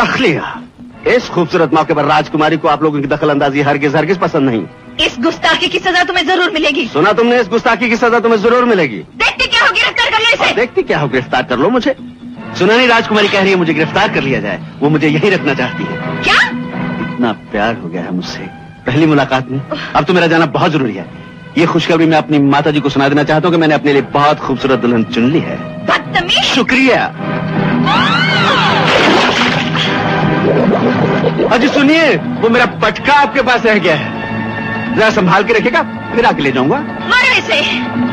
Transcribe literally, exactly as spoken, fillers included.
दखलिया। इस खूबसूरत मौके पर राजकुमारी को आप लोगों की दखल अंदाजी हरगिज हरगिज पसंद नहीं। इस गुस्ताखी की सजा तुम्हें जरूर मिलेगी। सुना तुमने? इस गुस्ताखी की सजा तुम्हें जरूर मिलेगी। देखती क्या हो, गिरफ्तार कर लो इसे। देखती क्या हो, गिरफ्तार कर लो मुझे। सुना नहीं, राजकुमारी कह रही है मुझे गिरफ्तार कर लिया जाए। वो मुझे यहीं रखना चाहती है। क्या? इतना प्यार हो गया है मुझसे पहली मुलाकात में। अब तो मेरा जाना बहुत जरूरी है। ये खुशखबरी मैं अपनी माता जी को सुना देना चाहता हूँ कि मैंने अपने लिए बहुत खूबसूरत दुल्हन चुन ली है। बदतमीज। शुक्रिया। अजी सुनिए, वो मेरा पटका आपके पास रह गया है, जरा संभाल के रखेगा, फिर आके ले जाऊंगा। मारो इसे।